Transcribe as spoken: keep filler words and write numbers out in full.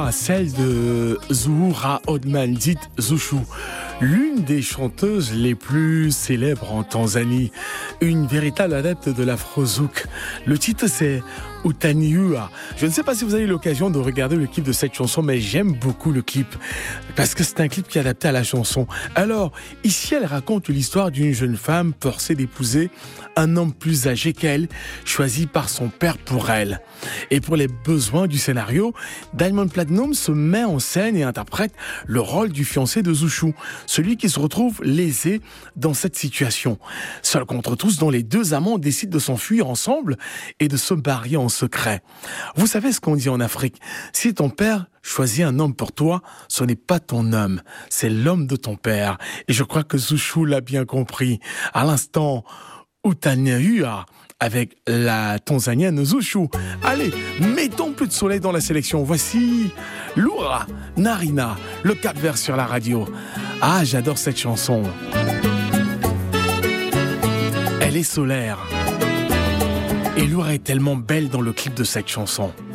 Celle de Zuhura Othman, dite Zuchu, l'une des chanteuses les plus célèbres en Tanzanie, une véritable adepte de l'afro-zouk. Le titre c'est Utaniua. Je ne sais pas si vous avez eu l'occasion de regarder le clip de cette chanson, mais j'aime beaucoup le clip parce que c'est un clip qui est adapté à la chanson. Alors, ici, elle raconte l'histoire d'une jeune femme forcée d'épouser un homme plus âgé qu'elle, choisi par son père pour elle. Et pour les besoins du scénario, Diamond Platnumz se met en scène et interprète le rôle du fiancé de Zuchu, celui qui se retrouve lésé dans cette situation. Seul contre tous, dont les deux amants décident de s'enfuir ensemble et de se marier en secret. Vous savez ce qu'on dit en Afrique? Si ton père choisit un homme pour toi, ce n'est pas ton homme, c'est l'homme de ton père. Et je crois que Zuchu l'a bien compris. À l'instant, Utaniua avec la Tanzanienne Zuchu. Allez, mettons plus de soleil dans la sélection. Voici Lura Narina, le Cap-Vert sur la radio. Ah, j'adore cette chanson. Elle est solaire. Et Lura est tellement belle dans le clip de cette chanson.